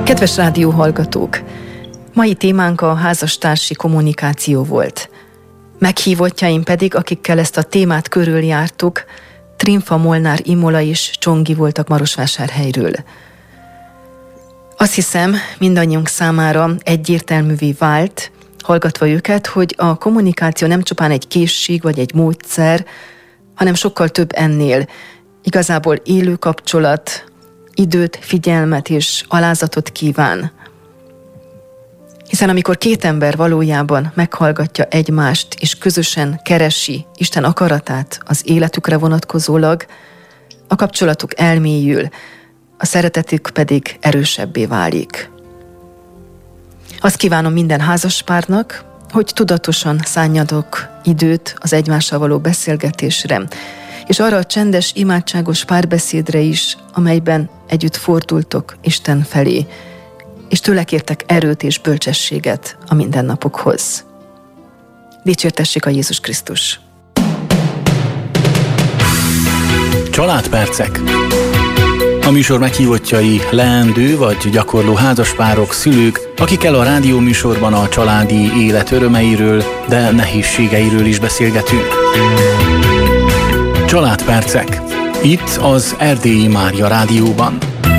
Kedves rádióhallgatók! Mai témánk a házastársi kommunikáció volt. Meghívottjaim pedig, akikkel ezt a témát körüljártuk, Trinfa, Molnár, Imola és Csongi voltak Marosvásárhelyről. Azt hiszem, mindannyiunk számára egyértelművé vált, hallgatva őket, hogy a kommunikáció nem csupán egy készség vagy egy módszer, hanem sokkal több ennél. Igazából élő kapcsolat, időt, figyelmet és alázatot kíván. Hiszen amikor két ember valójában meghallgatja egymást, és közösen keresi Isten akaratát az életükre vonatkozólag, a kapcsolatuk elmélyül, a szeretetük pedig erősebbé válik. Azt kívánom minden házaspárnak, hogy tudatosan szánjatok időt az egymással való beszélgetésre, és arra a csendes, imádságos párbeszédre is, amelyben együtt fordultok Isten felé, és tőle kértek erőt és bölcsességet a mindennapokhoz. Dicsértessék a Jézus Krisztus! Családpercek. A műsor meghívottjai leendő vagy gyakorló házaspárok, szülők, akikkel a rádióműsorban a családi élet örömeiről, de nehézségeiről is beszélgetünk. Családpercek. Itt az Erdélyi Mária Rádióban.